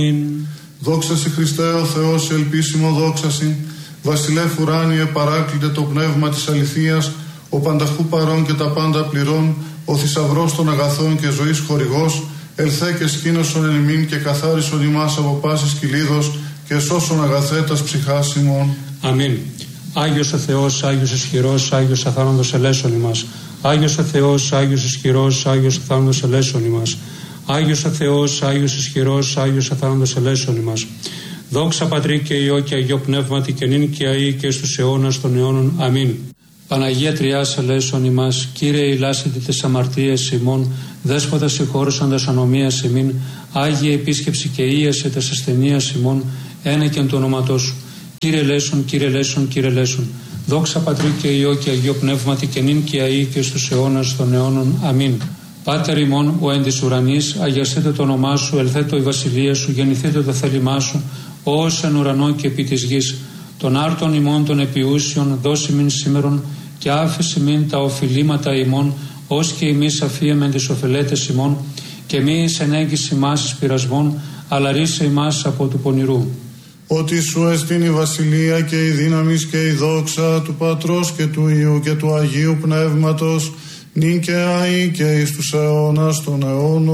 Δόξα σε Χριστέ ο Θεός, ελπίσιμο δόξαση, βασιλεύ ουράνιε παράκλητε το πνεύμα της αληθείας, ο πανταχού παρών και τα πάντα πληρών, ο θησαυρός των αγαθών και ζωής χορηγός, ελθέ και σκήνωσον εν ημίν και καθάρισον ημάς από πάσης κυλίδος και σώσον αγαθέτας ψυχάς ημών. Αμήν. Άγιος ο Θεός, Άγιος ισχυρός, Άγιος αθάνατος ελέσον ημάς. Άγιος ο Θεός, Άγιος ισχυρός, Άγιος αθάνατος ελέσον ημάς. Άγιος ο Θεός, Άγιος ισχυρός, Άγιος αθάνατος ελέσον ημάς. Δόξα Πατρί και Υιό και Αγιό Πνεύματι και νυν και αεί και στους αιώνας των αιώνων. Αμήν. Παναγία Τριάς ελέσον ημάς, Κύριε ηλάσετε τες αμαρτίες ημών, Δέσποτα συγχώρεσον τας ανομίας ημίν, Άγιε επίσκεψη και ίασε τας ασθενείας ημών, ένεκεν του ονόματός σου. Κύριε ελέσον, Κύριε ελέσον, Κύριε ελέσον. Δόξα Πατρί και Υιό και Αγιό Πνεύματι και νυν και αεί και στους αιώνας των αιώνων. Αμήν. Πάτερ ημών, ο εν της ουρανής, αγιαστείτε το όνομά σου, ελθέτω η βασιλεία σου, γεννηθείτε το θέλημά σου, ως εν ουρανό και επί της γης. Των άρτων ημών των επιούσιων, δώσει μην σήμερον, και άφησε μην τα οφειλήματα ημών, ως και εμείς αφίεμεν τις οφελέτες ημών, και μη εις ενέγγις ημάς εις πειρασμών, αλλά ρίσε ημάς από του πονηρού. Ότι σου εστίν η βασιλεία και η δύναμις και η δόξα του Πατρός και του Υιού και του Αγίου Πνεύματος, νυν και αεί και εις τους αιώνας των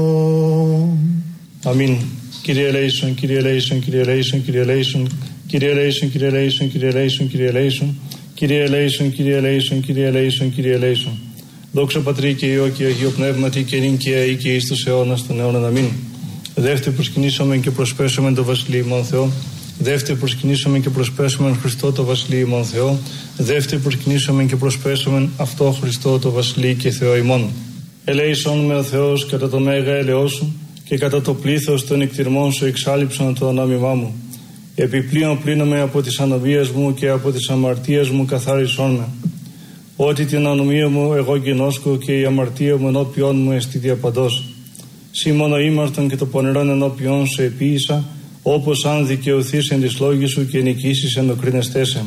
αιώνων. Αμήν. Κύριε ελέησον, Κύριε ελέησον, Κύριε ελέησον, Κύριε ελέησον, Κύριε ελέησον, Κύριε ελέησον, Κύριε ελέησον, Κύριε ελέησον, Κύριε ελέησον, Κύριε ελέησον, Κύριε ελέησον, Κύριε ελέησον. Δόξα Πατρί και Υιό και Αγίο Πνεύματι και νυν και αεί και εις τους αιώνας των αιώνων. Αμήν. Δεύτερη προσκυνήσομεν και προσπέσομεν το Βασιλείο ημών Θεό. Δεύτερη προσκυνήσομεν και προσπέσομεν Χριστό το Βασιλείο ημών Θεό. Δεύτερη προσκυνήσομεν και προσπέσομεν αυτό Χριστό το Βασιλείο και Θεό ημών. Ελέησον με ο Θεός κατά το μέγα έλεος σου και κατά το πλήθος των εκτιρμών σου εξάλειψον το ονόμημά μου. Επιπλέον πλύνομαι από τις ανομίες μου και από τις αμαρτίες μου καθάρισόν με. Ότι την ανομία μου εγώ γινώσκω και η αμαρτία μου ενώπιόν μου εστί διαπαντός. Σύ μόνο ήμαρτον και το πονηρόν ενώπιόν σου επίησα, όπως αν δικαιωθείς εν της λόγης σου και νικήσεις εν οκρίνεστέσαι.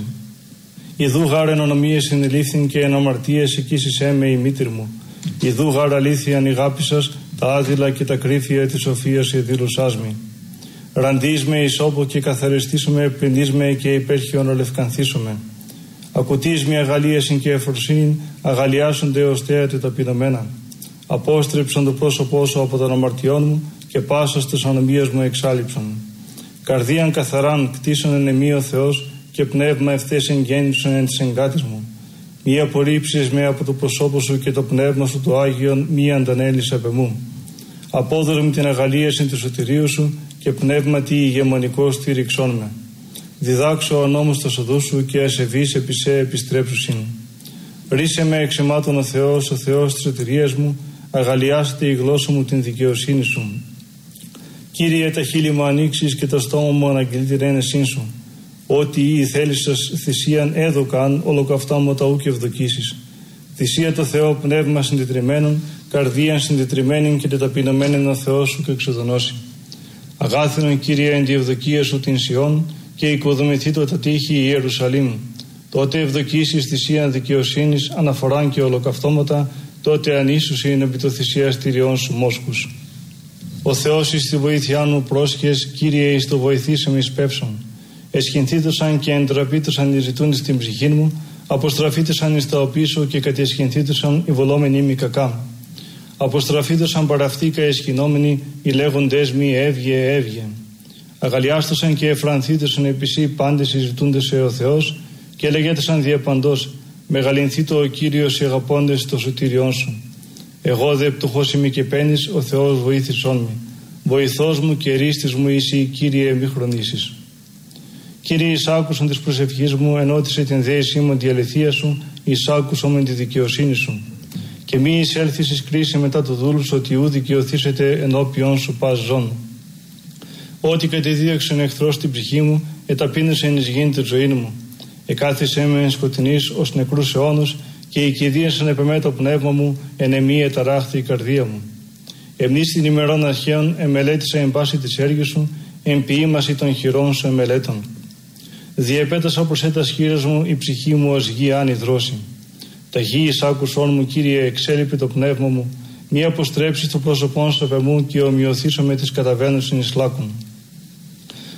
Ιδού γάρ εν ονομίες συνελήφθην και εν αμαρτίες εκείσισέ με η μήτηρ μου. Ιδού γάρ αλήθειαν ηγάπησας τα άδειλα και τα κρύφια της σοφίας εδήλωσάς μη. Ραντείς με εις όπου και καθαριστήσουμε, πλυντείς με και υπέρχιον ολευκανθήσουμε. Ακουτείς με αγαλίασιν και εφροσύνην, αγαλιάσονται ως θέατε ταπεινωμένα. Απόστρεψον το πρόσωπό σου από των αμαρτιών μου και πάσος της ανομίας μου εξάλειψον. Καρδίαν καθαράν κτίσον εν εμεί ο Θεός και πνεύμα ευθέσεν γέννησον εν της εγκάτης μου. Μη απορρίψεις με από το προσώπο σου και το πνεύμα σου το Άγιον μη αντανέλεις απ' εμού. Απόδωρε μου την αγαλίαση του σωτηρίου σου και πνεύμα τι ηγεμονικό στήριξόν με. Διδάξω ο νόμος το οδού σου και ασεβείς επί σε επιστρέψουσιν. Ρίσε με εξαιμάτων ο Θεός της σωτηρίας μου, αγαλιάσετε η γλώσσα μου την δικαιοσύνη σου. Κύριε, τα χείλη μου ανοίξεις και το στόμα μου αναγγελεί την ένεσήν σου. Ότι η θέλεις σας θυσίαν έδωκαν, ολοκαυτά μου τα ούκ ευδοκίσεις. Θυσία το Θεό πνεύμα συντετριμένων, καρδίαν συντετριμένην και τεταπεινωμένην ο Θεός σου και εξοδονώσει. Αγάθινον Κύριε εν τη ευδοκία σου την Σιών και οικοδομηθεί το τα τείχη η Ιερουσαλήμ. Τότε ευδοκίσεις θυσίαν δικαιοσύνης, αναφοράν και ολοκαυτώματα, τότε ανίσουσιν επί το θυσιαστηριών σου μόσκους. Ο Θεός εις τη βοήθειά μου πρόσχες, Κύριε εις το βοηθήσεμε εις πεύσον. Εσχυνθήτωσαν και εντραπήτωσαν οι ζητούντες την ψυχή μου, αποστραφήτωσαν εις τα οπίσω και κατιεσχυνθήτωσαν οι βολόμενοι μη κακά. Αποστραφήτωσαν παραυτήκα εσχυνόμενοι οι λέγοντες μη έβγε έβγε. Αγαλιάστωσαν και εφρανθήτωσαν επισή πάντες οι ζητούντες ο Θεός και λέγετεσαν διεπαντός, μεγαλυνθήτω ο Κύριος οι αγαπώντες το σωτήριόν σου. Εγώ δε πτωχός είμαι και πένης, ο Θεός βοήθησόν με. Βοηθός μου και ρίστης μου είσαι, Κύριε, μη χρονίσεις. Κύριε, εισάκουσον της προσευχής μου, ενώτισε την δέησή μου τη αληθεία σου, εισάκουσον με τη δικαιοσύνη σου. Και μη εισέλθεις εις κρίση μετά του δούλου σου, ότι ου δικαιωθήσετε ενώπιον σου πας ζών. Ό,τι κατεδίωξε ο εχθρός στην ψυχή μου, εταπείνωσε εις γήν τη ζωή μου. Εκάθισε με εν σκοτεινής ως νεκρούς αιώνους και οικηδίασαν επεμέ το πνεύμα μου, εν εμή εταράχθη η καρδία μου. Εμείς την ημερών αρχαίων εμελέτησα εν πάση της έργης σου, εν ποιήμαση των χειρών σου εμελέτων. Διεπέτασα προς έτας χείρας μου, η ψυχή μου ως γη άνη δρόση. Τα γη εις άκουσόν μου, Κύριε, εξέλιπε το πνεύμα μου, μη αποστρέψεις το πρόσωπόν σου απ' εμού και ομοιωθήσω με τις καταβαίνουσιν εις λάκων.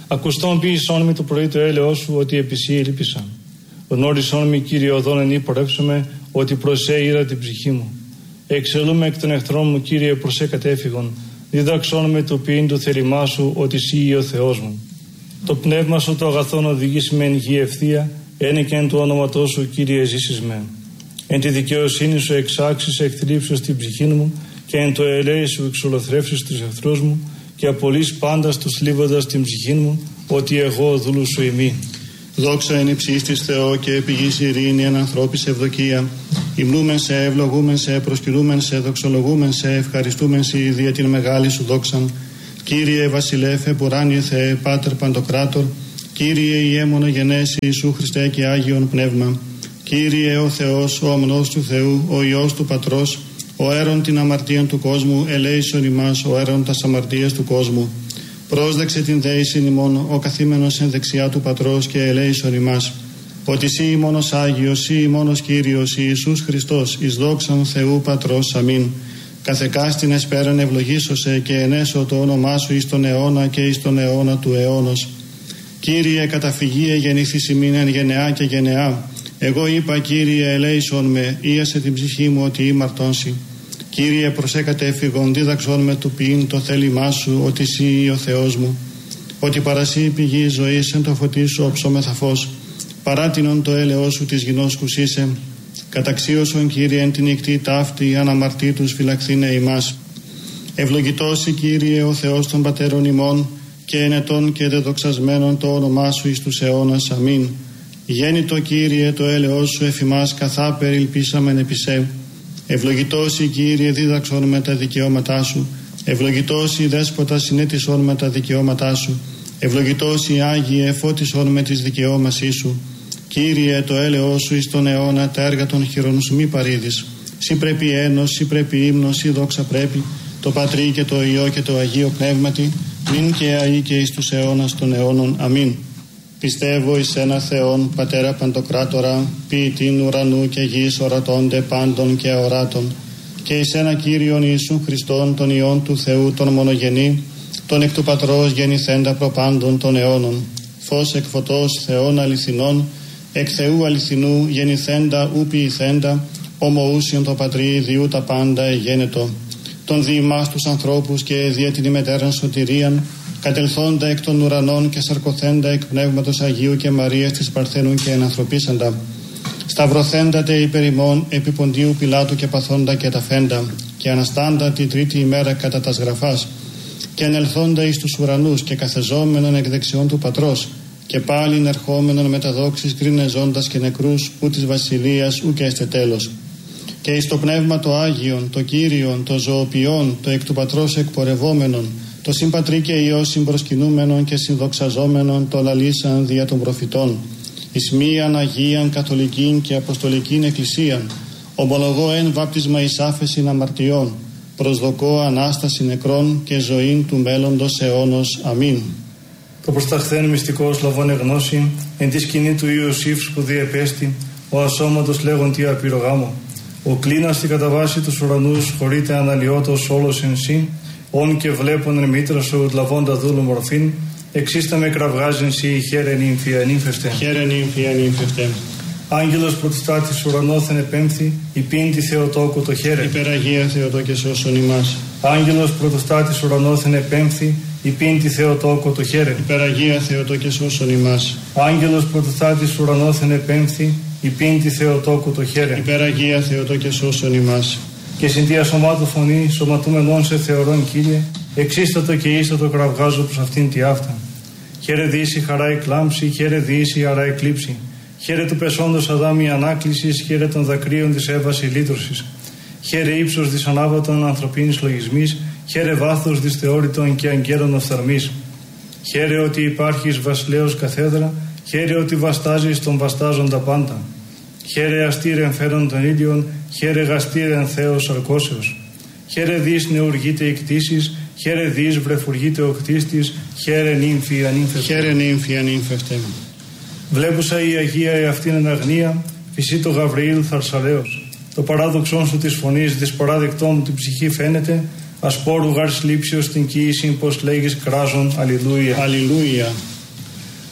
Ακουστών ποιησόν με το πρωί το έλεος σου, ότι επί σοι ήλπισαν. Γνώρισόν με, Κύριε, οδόν εν υπορέψαμε, ότι προς σε ήρα την ψυχή μου. Εξελούμε εκ των εχθρών μου, Κύριε, προς σε κατέφυγον. Δίδαξόν με το ποιήν του θέλημά σου, ότι σύ ο Θεός μου. Το πνεύμα σου το αγαθόν οδηγήσει με εν γη ευθεία, ένε και εν του όνοματός σου, Κύριε, ζήσεις με. Εν τη δικαιοσύνη σου εξάξεις εκθλίψεως την ψυχή μου, και εν το ελέη σου εξολοθρεύσεις τους εχθρούς μου, και απολύς πάντας τους θλίβοντας την ψυχή μου, ότι εγώ δούλου σου ημί. Δόξα εν υψίστης Θεό και επί γης ειρήνη εν ανθρώπης ευδοκία. Υμνούμεν σε, ευλογούμεν σε, προσκυνούμεν σε, δοξολογούμεν σε, ευχαριστούμεν σε δια την μεγάλη σου δόξαν. Κύριε Βασιλεύ, επουράνιε Θεέ, Πάτερ Παντοκράτορ, Κύριε Ιέμονο γενέσει Ιησού Χριστέ και Άγιον Πνεύμα. Κύριε ο Θεός, ο ομνός του Θεού, ο Υιός του Πατρός, ο έρων την αμαρτίαν του κόσμου, ελέησον ημάς, ο έρων τας αμαρτίας του κόσμου. Πρόσδεξε την δέησιν ημών, ο καθήμενος εν δεξιά του Πατρός, και ελέησον ημάς. Ότι σύ ημώνος Άγιος, σύ ημώνος Κύριος, Ιησούς Χριστός, εις δόξαν Θεού Πατρός, αμήν. Καθεκάστην εσπέραν ευλογήσωσε, και ενέσω το όνομά σου εις τον αιώνα και εις τον αιώνα του αιώνος. Κύριε, καταφυγίε γεννήθης ημίν εν γενεά και γενεά. Εγώ είπα, Κύριε, ελέησον με, ίασε την ψυχή μου ότι ήμαρτόνσι. Κύριε, προσέκατε έφυγον, δίδαξον με του ποιήν το θέλημά σου, ότι σύ ο Θεός μου. Ότι παρασύ πηγή ζωής εν το φωτί σου οψόμεθα φως. Παράτινον το έλεος σου της γινώσκους είσαι. Καταξίωσον, Κύριε, εν την νυχτή ταύτη, αναμαρτήτους φυλαχθήνε ημάς. Ευλογητός, Κύριε, ο Θεός των πατέρων ημών, και ενετών και δεδοξασμένων το όνομά σου εις τους αιώνας. Αμήν. Γέννητο, Κύριε, το έλεος σου εφ' ημάς, καθά περιλπίσαμεν επί σε. Ευλογητός, Κύριε, δίδαξον με τα δικαιώματά σου. Ευλογητός, Δέσποτα, συνέτησον με τα δικαιώματά σου. Ευλογητός, Άγιε, φώτισον με τις δικαιώμασή σου. Κύριε, το έλεος σου εις τον αιώνα, τα έργα των χειρών σου μη παρήδεις. Σύ πρέπει ένος, σύ πρέπει ύμνος, σύ δόξα πρέπει, το Πατρί και το Υιό και το Αγίο Πνεύματι, νυν και αεί και εις τους αιώνας των αιώνων. Αμήν. Πιστεύω εις ένα Θεόν, Πατέρα Παντοκράτορα, ποιητήν ουρανού και γης, ορατώνται πάντων και αοράτων, και εις ένα Κύριον Ιησούν Χριστόν, τον Υιόν του Θεού, τον μονογενή, τον εκ του Πατρός γεννηθέντα προπάντων των αιώνων, φως εκ φωτός Θεών αληθινών, εκ Θεού αληθινού γεννηθέντα ου ποιηθέντα, ομοούσιον το Πατρί διού τα πάντα εγένετο, τον δι' ημάς τους ανθρώπους και δια την ημετέραν σωτηρίαν, κατελθόντα εκ των ουρανών και σαρκωθέντα εκ Πνεύματος Αγίου και Μαρίας της Παρθένου και ενανθρωπίσαντα, σταυρωθέντατε υπερ ημών επί Ποντίου Πιλάτου και παθόντα και ταφέντα, και αναστάντα την τρίτη ημέρα κατά τας γραφάς, και ανελθόντα εις τους ουρανούς και καθεζόμενον εκ δεξιών του Πατρός, και πάλιν ερχόμενον με τα δόξης κρίνεζόντας και νεκρούς, ου της βασιλείας ου και έστε τέλος. Και εις το Πνεύμα το Άγιον, το Κύριον, το ζωοποιόν, το εκ του Πατρός εκπορευόμενον, το συμπατρί και Υιό συμπροσκυνούμενον και συνδοξαζόμενον, το λαλήσαν δια των προφητών, εις μίαν Αγίαν Καθολικήν και Αποστολικήν Εκκλησίαν, ομολογώ εν βάπτισμα εις άφεσιν αμαρτιών, προσδοκώ Ανάσταση νεκρών και ζωήν του μέλλοντος αιώνος. Αμήν. Το προσταχθέν μυστικός λαβώνε γνώση, εν τη σκηνή του Ιωσήφ σπουδή επέστη, ο ασώματος λέγοντι απειρογάμο. Ο κλίνας στη καταβάση τους ουρανούς χωρείται αναλυότος όλος εν σύ, όν και βλέπον εν μήτρα σου λαβώντα δούλου μορφήν, εξίστα με κραυγάζεν σύ χαίρεν ύμφη ανήμφευτε. Χαίρεν ύμφη ανήμφευτε. Άγγελος πρωτοστάτης ουρανόθεν επέμφθη, υπήντη Θεοτόκου το χαίρε. Υπεραγία Θεοτόκε σώσον ημάς. Άγγελος πρωτοστάτης ουρανόθεν επέμφθη, υπήντη Θεοτόκου το χαίρε. Υπεραγία Θεοτόκε σώσον ημάς. Άγγελος πρωτοστάτης ουρανόθεν επέμφθη, υπήντη Θεοτόκου το χαίρε. Υπεραγία Θεοτόκε σώσον ημάς. Και συν τη ασωμάτου φωνή, σωματούμενον σε θεωρών, Κύριε, εξίστατο και ίστατο κραυγάζω προς αυτήν τη αύτα. Χαίρε διήσει χαρά η κλάμψη, χαίρε διήσει χαρά η κλήψη. Χαίρε του πεσόντος Αδάμ η ανάκλησης, χαίρε των δακρύων της Εύας η λύτρωσης. Χαίρε ύψος της ανάβατων ανθρωπίνης λογισμής, χαίρε βάθος της θεώρητων και αγγέλων οφθαλμής. Χαίρε ότι υπάρχεις βασιλέως καθέδρα, χαίρε ότι βαστάζεις τον βαστάζοντα πάντα. Χαίρε αστήρεν φέρον των ήλιων, χαίρε γαστήρεν Θεός αρκώσεως. Χαίρε δις νεουργείται η κτήσης, χαίρε δις βρεφουργείται ο κτίστης, χαίρε νύμφη ανήμφευτε. Χαίρε νύμφη ανήμφευτε. Βλέπουσα η Αγία εαυτήν εν αγνία, φυσί το Γαβριήλ θαρσαλέως. Το παράδοξόν σου της φωνής, δυσπαράδεκτό μου την ψυχή φαίνεται, ασπόρου γάρ λήψεως την κοίηση, πως λέγεις κράζον, αλληλούια. Αλληλούια.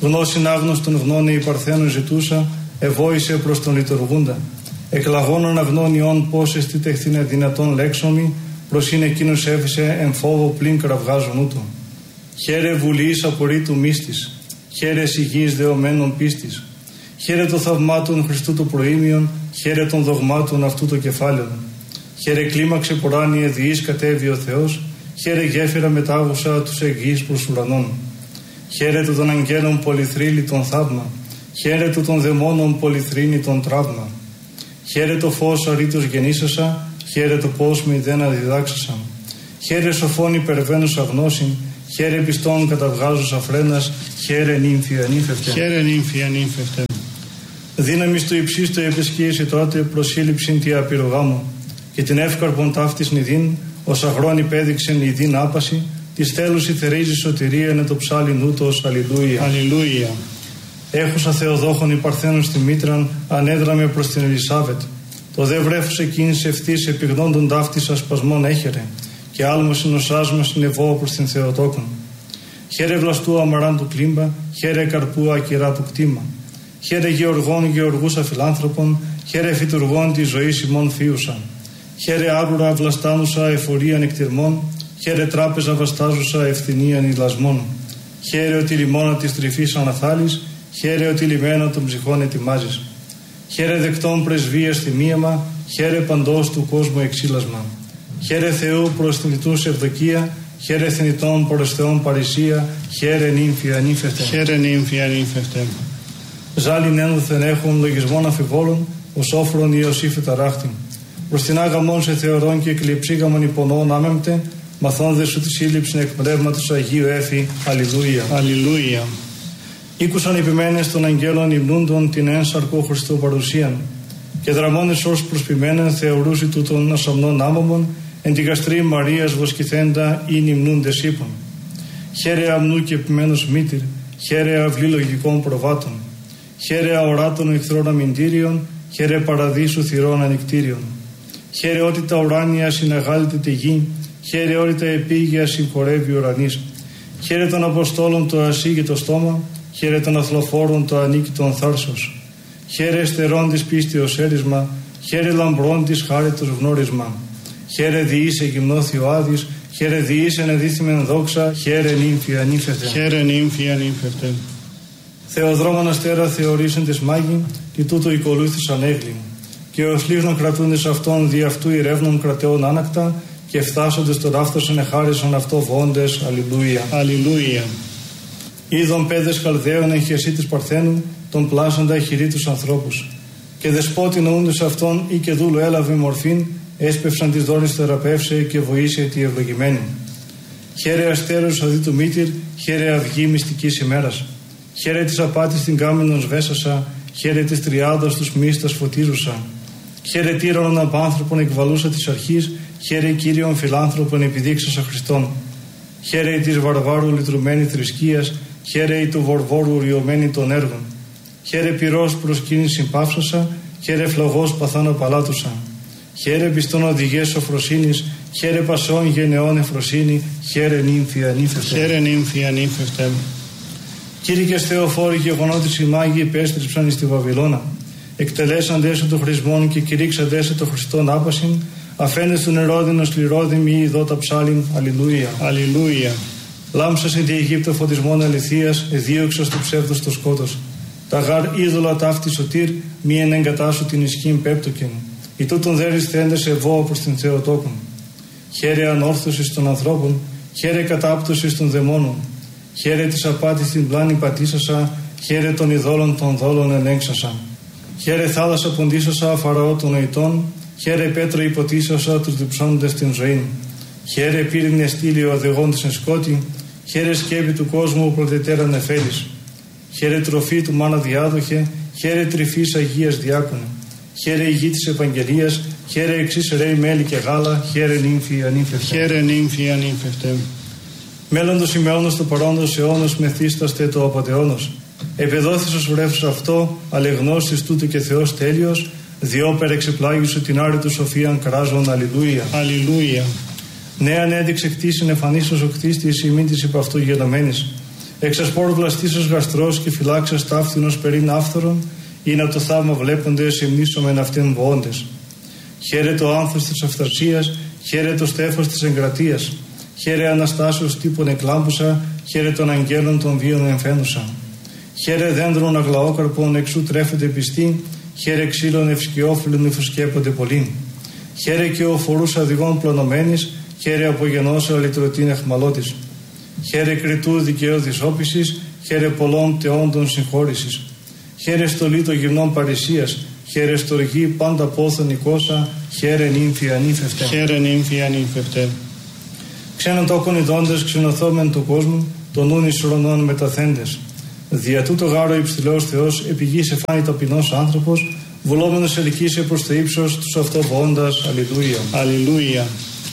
Γνώσιν άγνωστον γνώνε η Παρθένων ζητούσα, ευόησε προς τον λειτουργούντα. Εκλαγώνων αγνώνιον πώς εστι τεχθήνε δυνατόν λέξομη, προς είναι εκείνος έφυσε εμφόβο πλην κραυγάζων ούτω. Χαίρε βουλής απορρίτου μίστης, χαίρε υγιής δεωμένων πίστης. Χαίρε το θαυμάτων Χριστού το προήμιον, χαίρε των δογμάτων αυτού το κεφάλαιον. Χαίρε κλίμαξε ποράνιε διείς κατέβη ο Θεός, χαίρε γέφυρα μετάγουσα τους εγγύς προς ουρανών. Χαίρε το των αγγέλων πολυθρύλη τον θαύμα, χαίρε το των δαιμόνων πολυθρύνη τον τραύμα. Χαίρε το φως αρήτως γεννήσασα, χαίρε το πώς με ιδένα διδάξασα. Χαίρε σοφών υπερβαίνουσα γνώσιν, χαίρε πιστών καταβγάζουσα φρένας, χαίρε νύμφη ανήφευτε. Χαίρε νύμφη ανήφευτε. Δύναμις του υψίστου επισκίεση τότε προσύλληψην τη απειρογάμου, και την εύκαρπον ταύτης νηδίν, ως αγρόν υπέδειξεν νηδίν άπαση, της θέλους η θερίζει σωτηρία είναι το ψάλι νούτος, αλληλούια. Αλληλούια. Έχουσα Θεοδόχων η Παρθένων στη μήτραν, ανέδραμε προς την Ελισάβετ. Το δε βρέφος εκείνης ευθύς επιγνώντων ταύτης ασπασμών έχερε, και άλμος ενωσάσμα συνεβώ προς την Θεοτόκον. Χαίρε βλαστού αμαράν του κλίμπα, χαίρε καρπού ακυρά του κτήμα. Χαίρε γεωργών γεωργούσα φιλάνθρωπων, χαίρε φυτουργών τη ζωή ημών φίουσαν. Χαίρε άβουρα βλαστάνουσα εφορίαν εκτιρμών, χαίρε τράπεζα βαστάζουσα ευθυνίαν ηλασμών. Χαίρε ότι λιμώνα τη τρυφή αναθάλεις, χαίρε ότι λιμένα των ψυχών ετοιμάζεις. Χαίρε δεκτών πρεσβείας θυμίαμα, χαίρε παντός του κόσμου εξήλασμα. Χαίρε Θεού προς την λιτούς ευδοκία, χαίρε θνητών προς Θεόν παρησία, χαίρε νύμφη ανήφευτε. Χαίρε νύμφη ανήφευτε. Ζάλιν ένδοθεν έχουν λογισμών αμφιβόλων, ως όφρον Ιωσήφη ταράχτην. Προς την άγαμον σε θεωρών και κλειψίγαμον υπονών άμεμπτε, μαθών δε σου τη σύλληψη εκ πνεύματος Αγίου έφη. Αλληλούια. Αλληλούια. Ήκουσαν επιμένες των αγγέλων υμνούντων την ένσαρκο Χριστού παρουσίαν, και δραμώνες ως προσποιμένεν θεωρούσι του των ασαμνών άμαμων, εν τη γαστρή Μαρίας βοσκηθέντα ή υμνούντες ύπων. Χαίρε αμνού και επιμένους μήτηρ, χαίρε αυλή λογικών προβάτων. Χαίρε αοράτων εχθρών αμυντήριων, χαίρε παραδείσου θυρών ανοιχτήριων. Χαίρε ότι τα ουράνια συναγάλεται τη γη, χαίρε ότι τα επίγεια συγχωρεύει ουρανής. Χαίρε των Αποστόλων το ασύγητο στόμα, χαίρε των αθλοφόρων το ανίκητον θάρσος. Χαίρε εστερών της πίστεως έρισμα, χαίρε λαμπρών της χάριτος γνώρισμα. Χαίρε διήσε γυμνώθη ο Άδης, χαίρε διήσε ενεδίθημεν δόξα, χαίρε νύμφη ανήφευτε. Χαίρε νύμφη ανήφευτε. Θεοδρόμων αστέρα θεωρήσεν της μάγη, και τούτο οικολούθησαν έγλη. Και ως λίγνων κρατούντες αυτών δι' αυτού ηρεύνων κρατεών άνακτα, και φτάσοντες τον άφθοσεν εχάρισαν αυτό βοώντες. Αλληλούια. Αλληλούια. Είδων πέδες Καλδαίων εν χεσί της Παρθένου, τον πλάσαντα χειρί τους ανθρώπους. Και δεσπότη νοούντες αυτών ή και δούλου έλαβε μορφήν, έσπευσαν της δόνης θεραπεύσε και βοήσε τη ευλογημένη. Χαίρε αστέρος αδί του μήτηρ, χαίρε αυγή μυστικής ημέρας. Χαίρε της απάτης την κάμενον σβέσασα, χαίρε της τριάδας τους μίστας φωτίζουσα. Χαίρε τύρανον απάνθρωπον εκβαλούσα της αρχής, χαίρε Κύριον φιλάνθρωπον επιδείξασα Χριστόν. Χαίρε της βαρβάρου λυτρουμένη θρησκείας, χαίρε του βορβόρου ριωμένη των έργων. Χαίρε πυρός προσκύνηση πάυσασα, χαίρε φλογός παθάνω παλάτουσα. Χαίρε πιστών οδηγές σοφροσύνης, χαίρε πασών γενεών εφροσύνη, χαίρε νύμφη ανήφευτε. Χαίρε νύμφη ανήφευτε. Κήρυκες Θεοφόροι γεγονότης οι μάγοι υπέστριψαν εις τη Βαβυλώνα. Εκτελέσαντες το χρησμόν και κηρύξαντες το Χριστόν άπασιν, αφένες του νερόδινος λιρόδημοι ειδώτα ψάλιν. Αλληλούια. Αλληλούια. Λάμψασε τη Αιγύπτο φωτισμόν αληθείας, εδίωξας του ψεύδος το σκότος. Τα γάρ είδωλα ταύτη σωτήρ, μη εν εγκατάσου την ισχύν πέπτοκεν. Η τούτον δέρεις θέντες ευώ προς την Θεοτόκον. Χαίρε ανόρθωσης των ανθρώπων, χαίρε κατάπτωσης των δαιμόνων. Χαίρε της απάτης την πλάνη πατήσασα, χαίρε των ειδόλων των δόλων ενέξασα. Χαίρε θάλασσα ποντίσασα αφαραώ των νοητών, χαίρε πέτρο υποτίσασα τους διψώντες την ζωή. Χαίρε πύρινε στήλη ο αδεγών της εν σκότη, χαίρε σκέπη του κόσμου προτετέρα νεφέλης. Χαίρε τροφή του μάνα διάδοχε, χαίρε τρυφής Αγίας διάκονε. Χαίρε η γη της Ευαγγελίας, χαίρε εξής ρέι μέλι και γάλα, χαίρε νύμφη ανήφευτε. Χαίρε νύμφη ανήφευτε. Μέλλοντος ημεώνος το παρόντος αιώνος μεθύσταστε το απατεώνος. Επεδόθησος βρέφους αυτό, αλεγνώστης τούτου και Θεός τέλειος, διόπερ εξεπλάγησου την άρη του σοφίαν κράζον. Αλληλούια. Αλληλούια. Νέαν έδειξε κτήσιν εφανίσος ο κτίστης ημίν της υπ' αυτού γενομένης. Εξασπόρου βλαστήσεως γαστρός και φυλάξας ταύτινος περίν άφθορον, ή να το θαύμα βλέποντες εμνήσομεν αυτήν βοώντες. Χαίρε το άνθος της αυθαρσίας, χαίρε το στέφος της εγκρατείας, χαίρε Αναστάσεως τύπων εκλάμπουσα, χαίρε των αγγέλων των βίων εμφαίνουσα. Χαίρε δέντρων αγλαόκαρπων εξού τρέφεται πιστή, χαίρε ξύλων ευσκιόφυλλων υφουσκέπονται πολύ. Χαίρε και ο φορούς αδυγών πλονωμένης, χαίρε απογενώσα λυτρωτήν εχμαλώτης. Χαίρε κριτού δικαίου δυσόπισης, χαίρε πολλών τεόντων συγχώρησης. Χαίρε στολή των γυμνών παρησίας, χαίρε στοργή πάντα πόθον οικόσα, χαίρε νύμφη ανήφευτε. Χαίρε νύμφη ανήφευτε. Ξένων τόκων ειδώντες ξενωθόμεν του κόσμου, των νουν εις ουρανών μεταθέντες. Δια τούτο γάρο υψηλός Θεός, επί γης εφάνει ταπεινός άνθρωπος, βουλόμενος ελκύσε προς το ύψος τους αυτοβοώντας. Αλληλούια. Αλληλούια.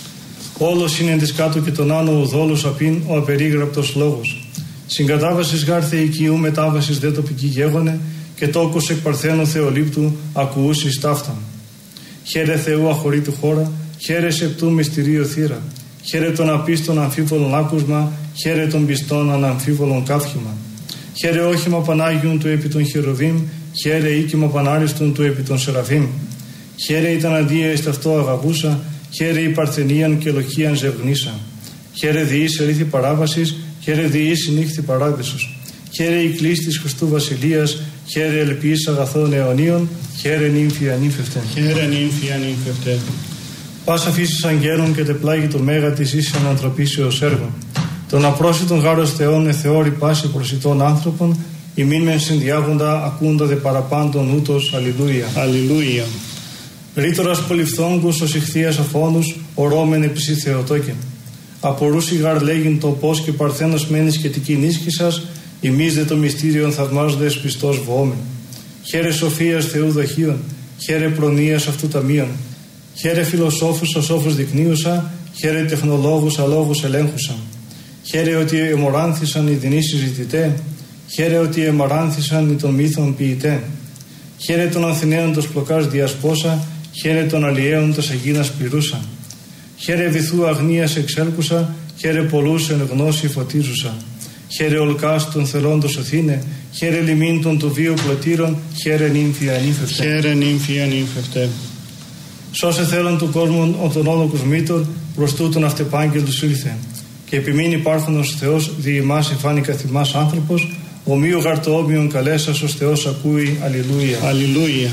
Όλος είναι της κάτω και τον άνω ουδόλους απειν ο απερίγραπτος λόγος. Συγκατάβασης γάρ θεϊκίου, μετάβασης δε τοπική γέγονε, και τόκος εκ παρθένου Θεολήπτου ακουούσεις ταύταν. Χαίρε Θεού αχωρήτου χώρα, χαίρε σεπτού μυστηρίο θύρα. Χαίρε των απίστων αμφίβολων άκουσμα, χαίρε των πιστών αναμφίβολων καύχημα. Χαίρε όχημα Πανάγιον του επί των χερουβίμ, χαίρε οίκημα Πανάριστον του επί των Σεραφείμ. Χαίρε ήταν αντία εις ταυτό αγαπούσα, χαίρε η παρθενίαν και λοχίαν ζευγνήσα. Χαίρε διής ερήθη παράβασης, χαίρε διής συνύχθη παράδεισος. Χαίρε η κλής της Χριστού Βασιλείας, χαίρε ελπίς αγαθών αιωνίων, χαίρε νύμφη ανήφευτε. Χαίρε νύμφη ανήφευτε. Πάσα φύσης αγγέλων και τεπλάγει το μέγα της ίσης ανατροπήσεως έργων. Τον απρόσιτον γάρος Θεών εθεώρη πάση προσιτών άνθρωπων, ημίν μεν συνδιάγοντα ακούντα δε παραπάντων ούτως. Αλληλούια. Αλληλούια. Ρήτορας πολυφθόγκους ως ηχθείας αφώνους, ορώμεν επισή Θεοτόκεν. Απορούσι γαρ λέγειν το πώς και παρθένος μένεις και τική νίσκησας, ημείς δε το μυστήριον θαυμάζοντες πιστός βοόμεν. Χαίρε σοφίας Θεού δοχείων, χαίρε προνοίας αυτού ταμείων. Χαίρε φιλοσόφους ο σόφους δεικνύουσα, χαίρε τεχνολόγους αλόγους ελέγχουσα. Χαίρε ότι εμοράνθησαν οι δεινοί συζητητέ, χαίρε ότι εμαράνθησαν οι των μύθων ποιητέ. Χαίρε των Αθηναίων τος πλοκάς διασπόσα, χαίρε των αλλιέων τος Αγίνας πληρούσα. Χαίρε βυθού αγνίας εξέλκουσα, χαίρε πολλούς εν γνώση φωτίζουσα. Χαίρε ολκάς των θελών σωθήνε, χαίρε λιμήν των του βίου πλωτήρων, χαίρε νύμφη ανήφευτε. Χαίρε νύμφη ανήφευτε. Σώσε θέλον του κόσμου ο των όλοκους μήτων, προς τούτον αυτεπάγγελτος ήλθε. Και επιμείνει υπάρχονος Θεός δι' ημάς εφάνει καθημάς άνθρωπος, ομοίου γαρτοόμοιον καλέσας ως Θεός ακούει. Αλληλούια. Αλληλούια.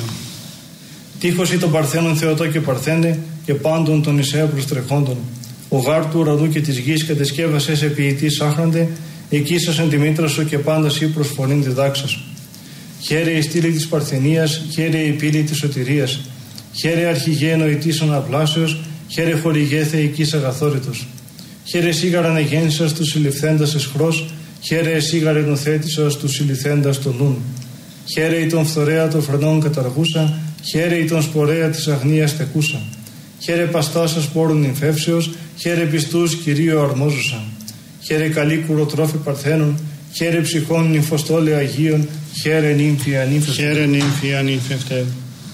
Τείχος ή των παρθένων Θεοτό και παρθένε, και πάντων των Ισαίων προστρεχόντων. Ο γάρ του ουρανού και της γης κατεσκεύασες ποιητής άχραντε, εκείσασαν τη μήτρα σου και πάντα σύ προσφωνήν διδάξας. Χαίρε η στήλη της παρθενίας, χαίρε η πύλη της σωτηρίας. Χαίρε αρχηγέ νοητήσων απλάσεως, χαίρε χορηγέ θεϊκής αγαθόρητος. Χαίρε σίγαραν εγέννησας του συλληφθέντας εσχρός, χαίρε σίγαρε νοθέτησας του συλληφθέντας των νουν. Χαίρε η τον φθορέα των φρενών καταργούσα, χαίρε η τον σπορέα της αγνίας τεκούσα. Χαίρε παστάσα σπόρων νυμφεύσεως, χαίρε πιστούς Κυρίου αρμόζουσα. Χαίρε καλή κουροτρόφη παρθένων, χαίρε ψυχών νυμφοστόλε Αγίων, χαίρε νύμφη ανήφευτε. Χαίρε νύμφη ανήφευτε.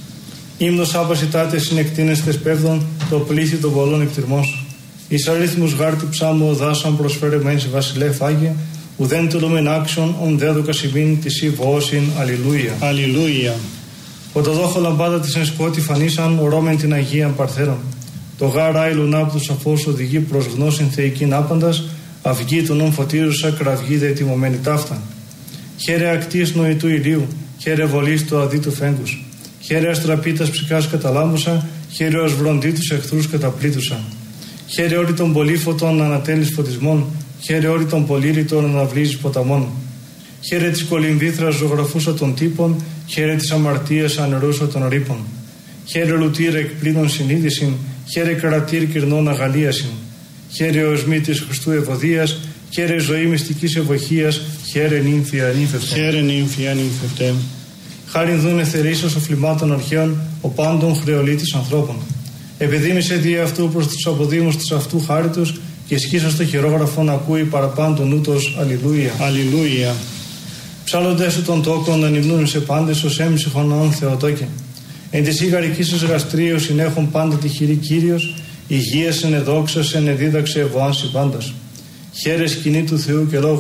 Ύμνος άπασιτάτε συνεκτίνεστες πέφτων, το πλήθη των πολλών εκτιρμός. Εις αριθμούς γάρτη ψάμου δάσαν προσφέρεμέν σε βασιλεύ Άγια, ουδέν τελούμεν άξιον ον δέδοκα σημείν της ή βοώσιν. Αλληλούια. Αλληλούια. Οτοδόχο λαμπάδα της εν σκότη φανίσαν, ορώμεν την Αγίαν Παρθέρων. Το γάρ άιλουν άπτου σαφώς οδηγεί προς γνώσιν θεϊκήν άπαντας, αυγή του νουν φωτίζουσα, κραυγή δε τιμωμένη ταύταν. Χαίρε ακτής νοητού ηλίου, χαίρε βολής του αδίτου φέγγους. Χαίρε αστραπίτας ψυχάς καταλάμουσα, χαίρε ως βροντίτους εχθρούς καταπλήτουσα. Χαίρε όλη των πολύφωτων ανατέλεις φωτισμών, χαίρε όλη των πολύρητων αναβλύζεις ποταμών. Χαίρε της κολυμβήθρας ζωγραφούσα των τύπων, χαίρε της αμαρτίας ανερούσα των ρήπων. Χαίρε λουτήρ εκπλήνων συνείδησιν, χαίρε κρατήρ κυρνών αγαλίασιν. Χαίρε οσμή της Χριστού ευωδίας, χαίρε ζωή μυστικής ευωχίας, χαίρε νύμφη ανήφευτε. Χαίρε νύμφη ανήφευτε. Χάριν δουν εθερίσας οφλημάτων αρχαίων, ο πάντων χρεολίτης ανθρώπων. Επιδήμησε δι' αυτού προς τους αποδήμους της αυτού χάριτος και ισχύσα στο χειρόγραφο να ακούει παραπάντων ούτως. Αλληλούια. Αλληλούια. Ψάλλοντες σου των τόκων να νυμνούν σε πάντες ως έμψυχον όν Θεοτόκεν. Εν της ήγαρικής σας γαστρίου συνέχουν πάντα τη χειρή Κύριος, υγείας εν εδόξας εν εδίδαξε ευωάνση πάντας. Χαίρε σκηνή του Θεού και λόγου,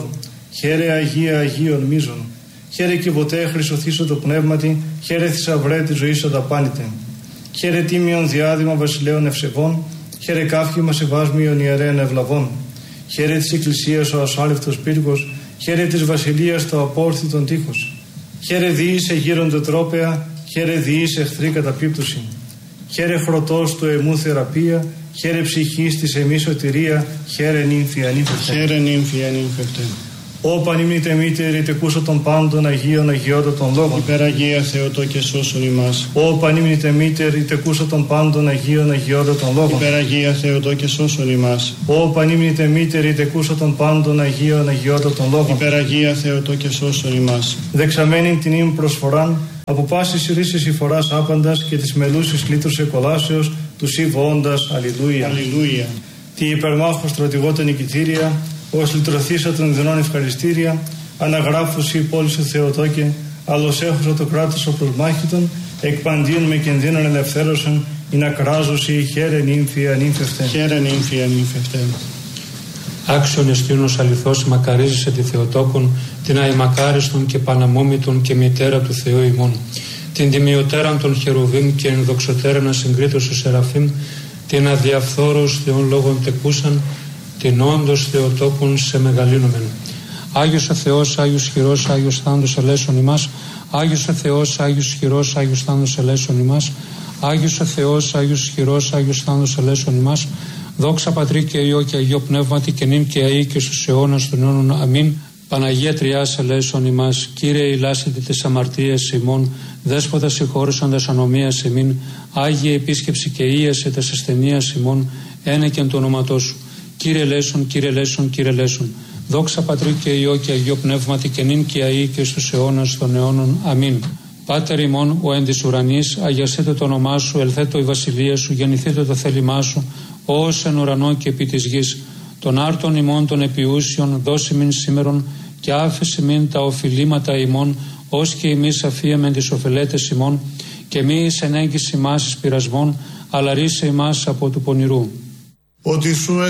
Χαίρε Αγία Αγίων μίζων. Χαίρε κυβωτέ χρυσοθήσω το πνεύματι. Χαίρε θησαυρέ τη ζωή αδαπάνητε. Χαίρε τίμιον διάδημα βασιλέων ευσεβών. Χαίρε κάφημα σεβάσμιον ιερέων ευλαβών. Χαίρε της Εκκλησίας ο ασάλευτος πύργος. Χαίρε της βασιλείας το απόρθητον τείχος. Χαίρε διήσε γύρονται τρόπεα. Χαίρε διήσε εχθρή καταπίπτωση. Χαίρε χρωτός του εμού θεραπεία. Χαίρε ψυχής της εμεί σωτηρία. Χαίρε νύμφη ανήφευτε. Χαίρε νύμφη ανήφευτε. Ω πανήμνητε μήτερη τεκούσα των πάντων Αγίων Αγιότατων λόγων. Υπεραγία Θεοτό και σώσον ημάς. Ω πανήμνητε μήτερη τεκούσα των πάντων Αγίων Αγιότατων λόγων. Υπεραγία Θεοτό και σώσον ημάς. Ω πανήμνητε μήτερη τεκούσα των πάντων Αγίων Αγιότατων λόγων. Υπεραγία Θεοτό και σώσον ημάς. Δεξαμένην την ύμ προσφοράν από πάσης ρίσης υφοράς άπαντας και της μελούσης λύτρους εκολάσεως του σύβοοντας. Αλληλούια. Αλληλούια. Τη υπερμάχο στρατηγότα νικητήρια, ως λυτρωθήσα των δινών ευχαριστήρια, αναγράφουσι η πόλη σου Θεοτόκε, άλλος έχωσα το κράτος ο προσμάχητον, εκπαντίον με κινδύνων ελευθέρωσαν, ή να κράζουσι χαίρε νύμφη ανήφευτε. Χαίρε νύμφη ανήφευτε. Άξιον εστίωνος αληθώς μακαρίζεσαι τη Θεοτόκον, την αημακάριστον και παναμόμητον και μητέρα του Θεού ημών, την τιμιωτέραν των χερουβίμ και ενδοξωτέραν ασυγκρίτως του Σεραφείμ, την αδιαφθόρους Θεών λόγων τεκούσαν, την όντως Θεοτόκον σε μεγαλύνομεν. Άγιος ο Θεός, Άγιος χειρός, Άγιος θάνατος ελέησον ημάς. Άγιος ο Θεός, Άγιος χειρός, Άγιος θάνατος ελέησον ημάς. Άγιος ο Θεός, Άγιος χειρός, Άγιος θάνατος ελέησον ημάς. Δόξα Πατρί και Υιό και Αγίο Πνεύματι και νυν και αεί και στους αιώνας των αιώνων. Αμήν. Παναγία Τριάς ελέησον ημάς. Κύριε ηλάσετε τις αμαρτίες ημών. Δέσποτα συγχώρησαντας ανομίας ημίν. Άγιε επίσκεψη και ίασε τας ασθενείας ημών. Ένεκεν το όνοματό σου. Κύριε ελέησον, Κύριε ελέησον, Κύριε ελέησον. Δόξα Πατρί και Υιό και Αγίο Πνεύματι και νυν και αεί και στους αιώνας των αιώνων. Αμήν. Πάτερ ημών, ο εν της ουρανής, αγιαστείτε το όνομά σου, ελθέτω η βασιλεία σου, γεννηθείτε το θέλημά σου, ως εν ουρανό και επί της γης. Των άρτων ημών των επιούσιων, δώσει μην σήμερον, και άφησε μην τα οφειλήματα ημών, ως και εμείς αφίεμεν τις οφελέτες ημών, και μη εις ενέγγιση ημάς εις πειρασμών, αλλά ρίσε ημάς από του πονηρού. Ότι σου